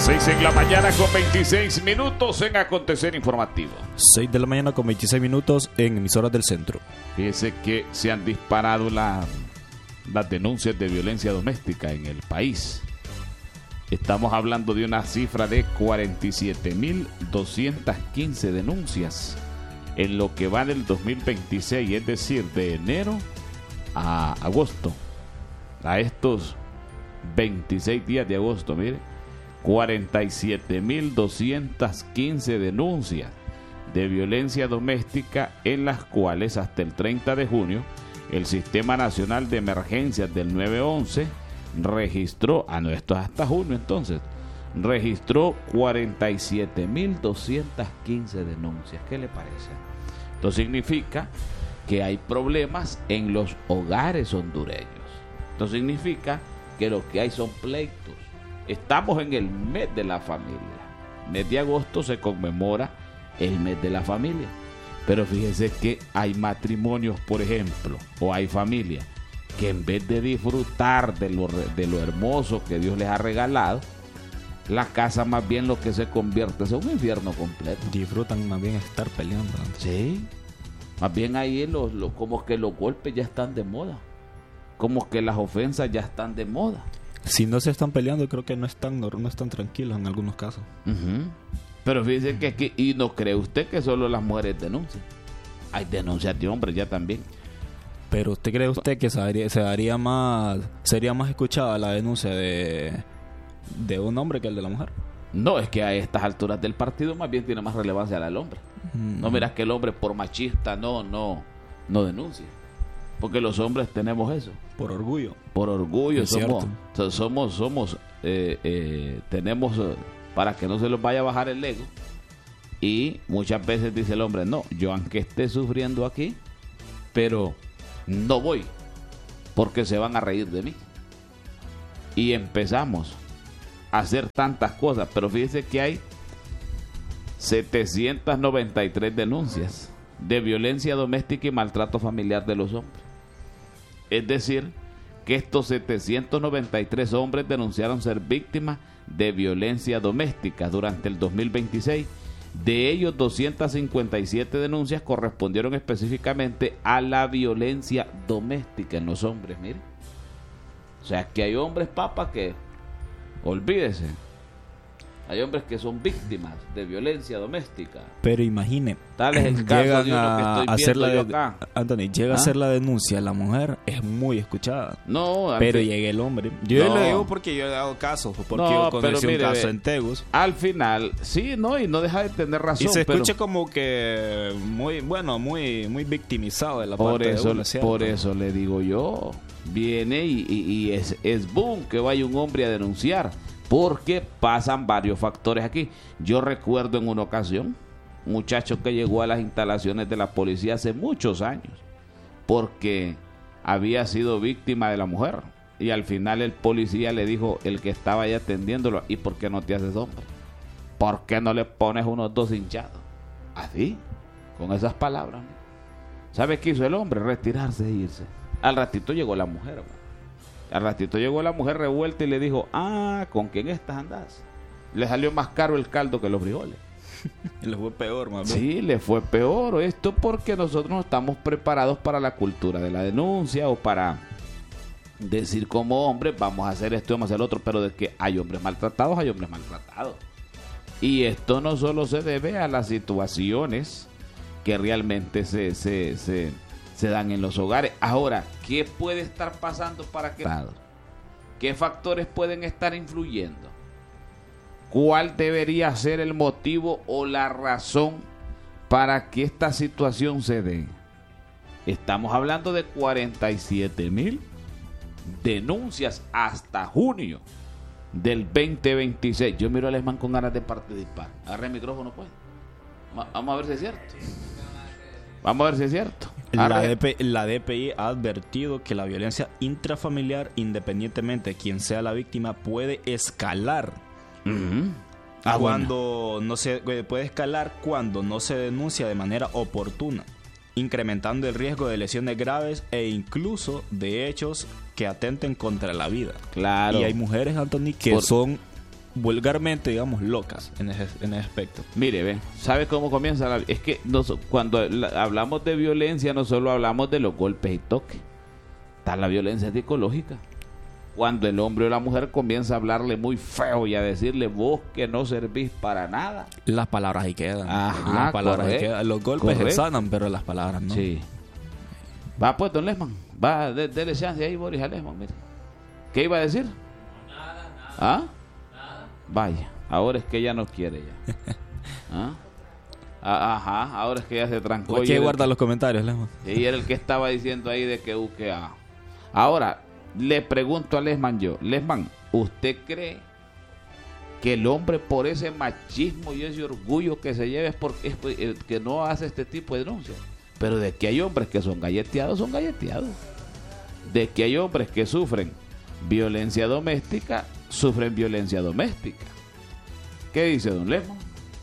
6 en la mañana con 26 minutos en Acontecer Informativo. 6 de la mañana con 26 minutos en emisoras del centro. Fíjese que se han disparado las denuncias de violencia doméstica en el país. Estamos hablando de una cifra de 47.215 denuncias en lo que va del 2026, es decir, de enero a agosto. A estos 26 días de agosto, mire, 47.215 denuncias de violencia doméstica, en las cuales hasta el 30 de junio el Sistema Nacional de Emergencias del 911 registró, esto es hasta junio entonces, registró 47.215 denuncias. ¿Qué le parece? Esto significa que hay problemas en los hogares hondureños. Esto significa que lo que hay son pleitos. Estamos en el mes de la familia. Mes de agosto se conmemora el mes de la familia. Pero fíjese que hay matrimonios, por ejemplo, o hay familias que en vez de disfrutar de lo hermoso que Dios les ha regalado, la casa más bien lo que se convierte es un infierno completo. Disfrutan más bien estar peleando. Sí. Más bien ahí como que los golpes ya están de moda. Como que las ofensas ya están de moda. Si no se están peleando, creo que no están tranquilos en algunos casos. Uh-huh. Pero fíjese que aquí, y no cree usted que solo las mujeres denuncian. Hay denuncias de hombres ya también. Pero ¿usted cree que sería más escuchada la denuncia de un hombre que el de la mujer? No, es que a estas alturas del partido más bien tiene más relevancia la del hombre. No miras que el hombre por machista no denuncia. Porque los hombres tenemos eso. Por orgullo. Por orgullo. Tenemos para que no se los vaya a bajar el ego. Y muchas veces dice el hombre, no, yo aunque esté sufriendo aquí, pero no voy, porque se van a reír de mí. Y empezamos a hacer tantas cosas. Pero fíjese que hay 793 denuncias de violencia doméstica y maltrato familiar de los hombres. Es decir, que estos 793 hombres denunciaron ser víctimas de violencia doméstica durante el 2026. De ellos, 257 denuncias correspondieron específicamente a la violencia doméstica en los hombres. Mire, o sea que hay hombres, papá, que olvídese. Hay hombres que son víctimas de violencia doméstica. Pero imagine, tal es el caso de uno que estoy viendo yo acá. Anthony, llega a hacer la denuncia, la mujer es muy escuchada. No, pero llega el hombre. Yo le digo porque yo he dado casos, porque yo conocí un caso en Tegus. Al final, sí, no, y no deja de tener razón. Y se escucha como que muy victimizado de la parte de uno, ¿cierto? Por eso le digo yo, viene y es boom que vaya un hombre a denunciar. Porque pasan varios factores aquí. Yo recuerdo en una ocasión, un muchacho que llegó a las instalaciones de la policía hace muchos años, porque había sido víctima de la mujer. Y al final el policía le dijo, el que estaba ahí atendiéndolo, ¿y por qué no te haces hombre? ¿Por qué no le pones unos dos hinchados? Así, con esas palabras. ¿Sabe qué hizo el hombre? Retirarse e irse. Al ratito llegó la mujer, man. Al ratito llegó la mujer revuelta y le dijo, ¿con quién estás andás? Le salió más caro el caldo que los frijoles. Le fue peor, más bien. Sí, le fue peor. Esto porque nosotros no estamos preparados para la cultura de la denuncia o para decir como hombres, vamos a hacer esto y vamos a hacer lo otro, pero de que hay hombres maltratados, hay hombres maltratados. Y esto no solo se debe a las situaciones que realmente se dan en los hogares. Ahora, ¿qué puede estar pasando para que? ¿Qué factores pueden estar influyendo? ¿Cuál debería ser el motivo o la razón para que esta situación se dé? Estamos hablando de 47,000 denuncias hasta junio del 2026. Yo miro al Esman con ganas de participar. Agarre el micrófono, pues. Vamos a ver si es cierto. Vamos a ver si es cierto. La DPI ha advertido que la violencia intrafamiliar, independientemente de quién sea la víctima, puede escalar. Puede escalar cuando no se denuncia de manera oportuna, incrementando el riesgo de lesiones graves e incluso de hechos que atenten contra la vida. Claro. Y hay mujeres, Anthony, que son vulgarmente, digamos, locas en ese aspecto. Mire, ve, ¿sabe cómo comienza? Es que cuando hablamos de violencia no solo hablamos de los golpes y toques. Está la violencia psicológica. Cuando el hombre o la mujer comienza a hablarle muy feo y a decirle, vos que no servís para nada. Las palabras ahí quedan. Ajá, las palabras ahí quedan. Los golpes se sanan, pero las palabras no. Sí. Va pues, don Lesman. Va, dele chance ahí, Boris, a Lesman, mire. ¿Qué iba a decir? Nada. ¿Ah? Nada. Vaya, ahora es que ella no quiere ya. ¿Ah? Ajá, ahora es que ya se trancó. ¿Por qué guarda los comentarios, Lesman? Y era el que estaba diciendo ahí de que Ahora, le pregunto a Lesman yo. Lesman, ¿usted cree que el hombre por ese machismo y ese orgullo que se lleva es porque que no hace este tipo de denuncias? Pero de que hay hombres que son galleteados, son galleteados. De que hay hombres que sufren violencia doméstica, sufren violencia doméstica. ¿Qué dice don Lesman?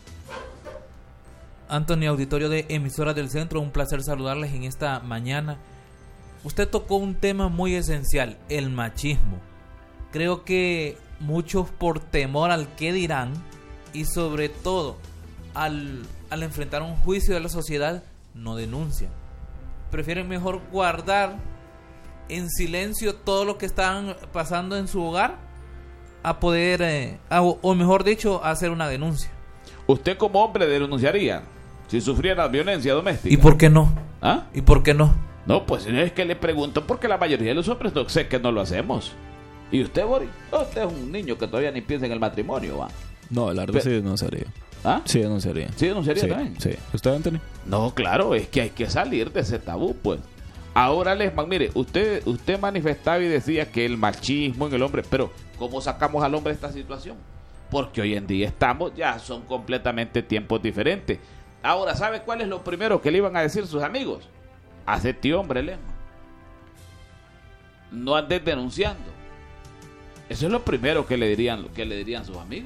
Antonio, auditorio de Emisoras del Centro, un placer saludarles en esta mañana. Usted tocó un tema muy esencial, el machismo. Creo que muchos por temor al qué dirán y sobre todo al enfrentar un juicio de la sociedad no denuncian. Prefieren mejor guardar en silencio todo lo que están pasando en su hogar a poder, o mejor dicho, a hacer una denuncia. ¿Usted como hombre denunciaría si sufriera violencia doméstica? ¿Y por qué no? ¿Ah? ¿Y por qué no? No, pues es que le pregunto porque la mayoría de los hombres no sé que no lo hacemos. ¿Y usted, Boris? Usted es un niño que todavía ni piensa en el matrimonio, ¿va? No, la verdad sí denunciaría. ¿Ah? Sí denunciaría. ¿Sí denunciaría también? Sí. ¿Usted, Anthony? No, claro, es que hay que salir de ese tabú, pues. Ahora, Lesman, mire, usted manifestaba y decía que el machismo en el hombre, pero ¿cómo sacamos al hombre de esta situación? Porque hoy en día son completamente tiempos diferentes. Ahora, ¿sabe cuál es lo primero que le iban a decir sus amigos? Hacete hombre, Lesman. No andes denunciando. Eso es lo primero que le dirían sus amigos.